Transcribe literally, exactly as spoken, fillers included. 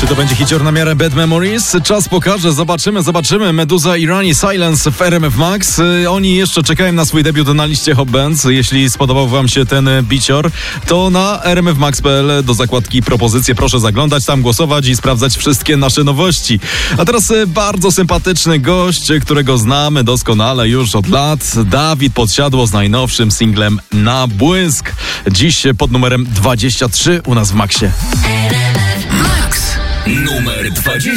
Czy to będzie hicior na miarę Bad Memories? Czas pokaże, zobaczymy, zobaczymy. Meduza i Rani Silence w R M F Max. Oni jeszcze czekają na swój debiut na liście Hot Bands. Jeśli spodobał wam się ten bicior, to na r m f max kropka p l do zakładki propozycje proszę zaglądać, tam głosować i sprawdzać wszystkie nasze nowości. A teraz bardzo sympatyczny gość, którego znamy doskonale już od lat. Dawid Podsiadło z najnowszym singlem Na Błysk. Dziś pod numerem dwadzieścia trzy u nas w Maxie. Max numer dwadzieścia.